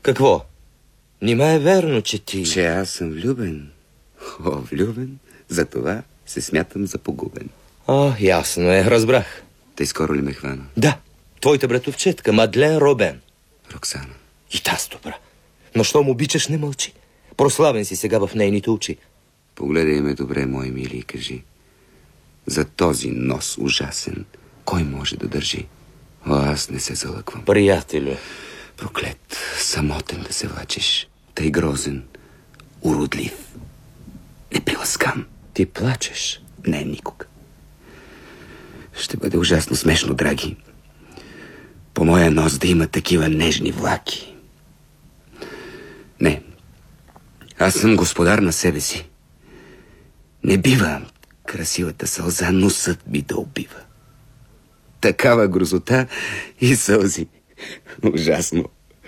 Какво? Нима е верно, че ти... Че аз съм влюбен. О, влюбен? Затова се смятам за погубен. Ясно е, разбрах. Тъй скоро ли ме хвана? Да, твоята братовчетка, Мадлен Робен. Роксана. И таз добра. Но щом обичаш, не мълчи. Прославен си сега в нейните очи. Погледай ме добре, мой мили, и кажи. За този нос ужасен, кой може да държи? Аз не се залъквам. Приятелю. Проклет, самотен да се влачиш. Тъй грозен, уродлив, неприласкан. Ти плачеш? Не, никога. Ще бъде ужасно смешно, драги. По моя нос да има такива нежни влаки. Не, аз съм господар на себе си. Не бива красивата сълза носът ми да убива. Такава грозота и сълзи. Ужасно.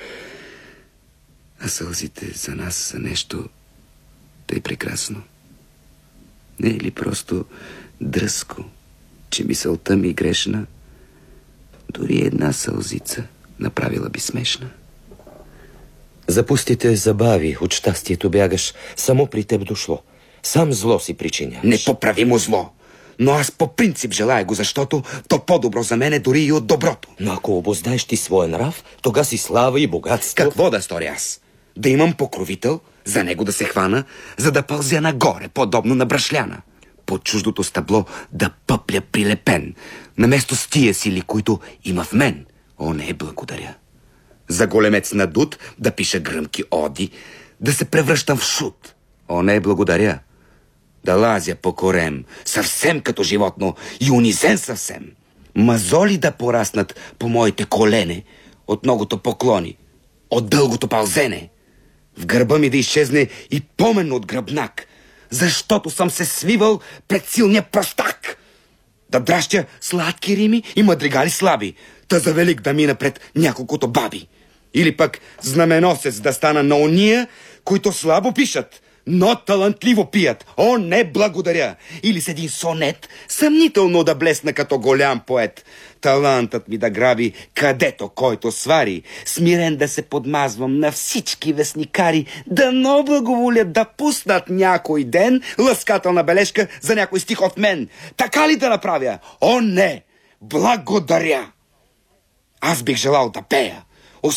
А сълзите за нас са нещо тъй прекрасно. Не е ли просто дръзко, че мисълта ми грешна, дори една сълзица направила би смешна? За пустите забави от щастието бягаш, само при теб дошло. Сам зло си причиняваш. Непоправимо зло. Но аз по принцип желая го, защото то по-добро за мен е дори и от доброто. Но ако обознаеш ти своя нрав, тога си слава и богатство. Какво да сторя аз? Да имам покровител, за него да се хвана, за да пълзя нагоре, подобно на брашляна. Под чуждото стъбло да пъпля прилепен, наместо с тия сили, които има в мен. О, не, благодаря. За големец надут да пиша гръмки оди, да се превръщам в шут. О, не, благодаря. Да лазя по корем, съвсем като животно и унизен съвсем. Мазоли да пораснат по моите колене от многото поклони, от дългото пълзене. В гърба ми да изчезне и помен от гръбнак, защото съм се свивал пред силния простак. Да дращя сладки рими и мадригали слаби, та за велик да мина пред няколкото баби. Или пък знаменосец да стана на ония, които слабо пишат, но талантливо пият. О, не, благодаря! Или с един сонет, съмнително да блесна като голям поет. Талантът ми да граби където който свари, смирен да се подмазвам на всички вестникари, дано благоволят да пуснат някой ден лъскателна бележка за някой стих от мен. Така ли да направя? О, не! Благодаря! Аз бих желал да пея,